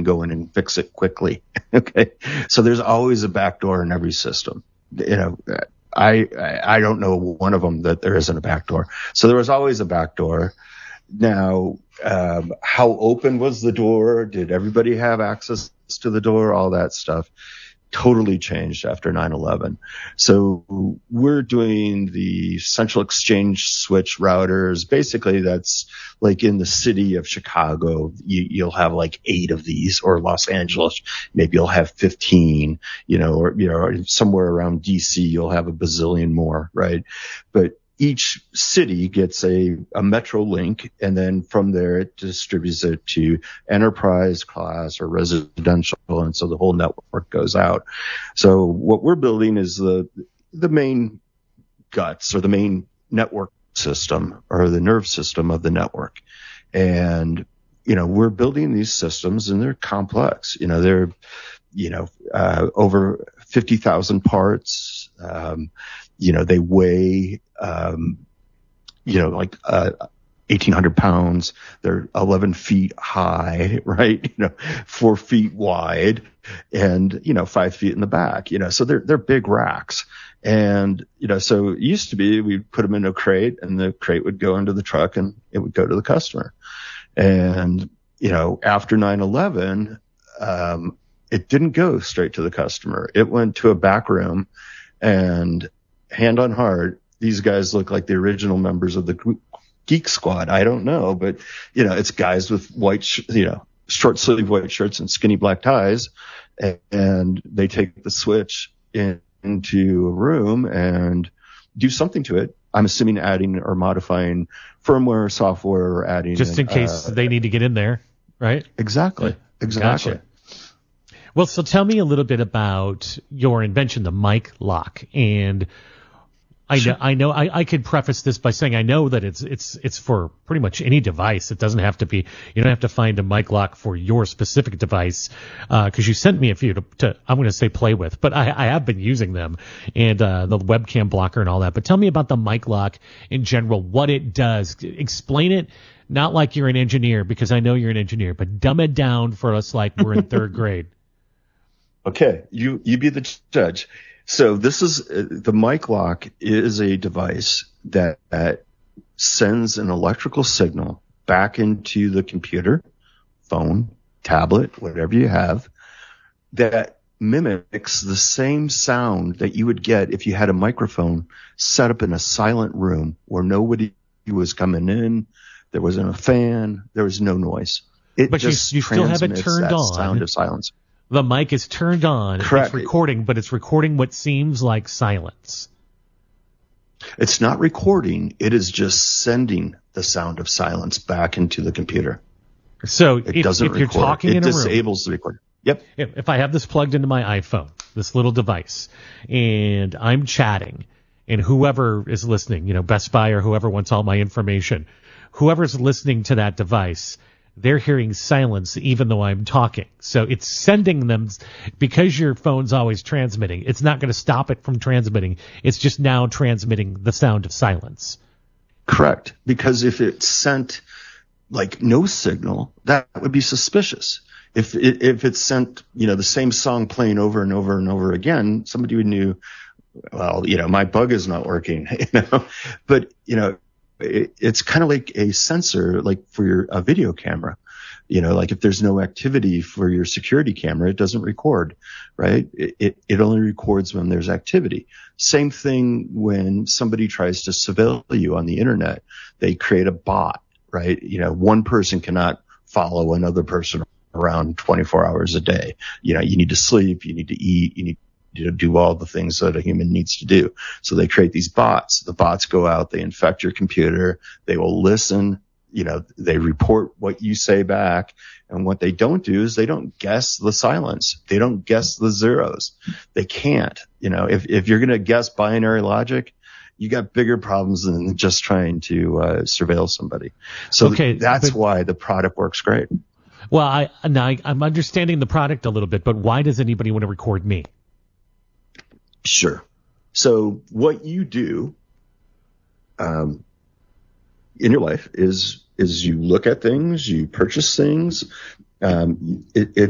can go in and fix it quickly. Okay. So there's always a backdoor in every system. I don't know one of them that there isn't a backdoor. So there was always a backdoor. Now, how open was the door? Did everybody have access to the door? All that stuff totally changed after 9/11. So we're doing the central exchange switch routers. Basically, that's like in the city of Chicago, you'll have like 8 of these, or Los Angeles, maybe you'll have 15, or somewhere around DC, you'll have a bazillion more, right? But each city gets a metro link, and then from there it distributes it to enterprise class or residential, and so the whole network goes out. So what we're building is the main guts, or the main network system, or the nerve system of the network. And we're building these systems, and they're complex. They're over 50,000 parts. They weigh, like 1,800 pounds. They're 11 feet high, right? 4 feet wide, and 5 feet in the back. So they're big racks. And so it used to be we'd put them in a crate, and the crate would go into the truck, and it would go to the customer. And after 9/11, it didn't go straight to the customer. It went to a back room, and hand on heart, these guys look like the original members of the Geek Squad. I don't know, but it's guys with short sleeve white shirts and skinny black ties, and they take the switch into a room and do something to it. I'm assuming adding or modifying firmware, software, or adding just in case they need to get in there, right? Exactly. Gotcha. Well, so tell me a little bit about your invention, the mic lock. And I know I could preface this by saying I know that it's for pretty much any device. It doesn't have to be, you don't have to find a mic lock for your specific device, because you sent me a few to I'm going to say play with, but I have been using them, and the webcam blocker and all that. But tell me about the mic lock in general, what it does. Explain it, not like you're an engineer, because I know you're an engineer, but dumb it down for us like we're in third grade. Okay, you be the judge. So this is the mic lock is a device that sends an electrical signal back into the computer, phone, tablet, whatever you have, that mimics the same sound that you would get if you had a microphone set up in a silent room where nobody was coming in, there wasn't a fan, there was no noise. But just you still have it turned that on. Sound of silence. The mic is turned on. Correct. It's recording, but it's recording what seems like silence. It's not recording. It is just sending the sound of silence back into the computer. So it doesn't if you're record. talking in a room, it disables the recorder. Yep. If I have this plugged into my iPhone, this little device, and I'm chatting, and whoever is listening, Best Buy or whoever wants all my information, whoever's listening to that device, they're hearing silence even though I'm talking. So it's sending them, because your phone's always transmitting, it's not going to stop it from transmitting. It's just now transmitting the sound of silence. Correct. Because if it sent like no signal, that would be suspicious. If it sent, the same song playing over and over and over again, somebody would knew, well, my bug is not working, but, it's kind of like a sensor, like for a video camera. Like if there's no activity for your security camera, it doesn't record, right? It only records when there's activity. Same thing when somebody tries to surveil you on the internet. They create a bot, right? One person cannot follow another person around 24 hours a day. You need to sleep, you need to eat, you need to do all the things that a human needs to do. So they create these bots. The bots go out, they infect your computer, they will listen, they report what you say back. And what they don't do is they don't guess the silence. They don't guess the zeros. They can't. If you're going to guess binary logic, you got bigger problems than just trying to surveil somebody. So that's why the product works great. Well, I'm understanding the product a little bit, but why does anybody want to record me? Sure. So what you do in your life is you look at things, you purchase things.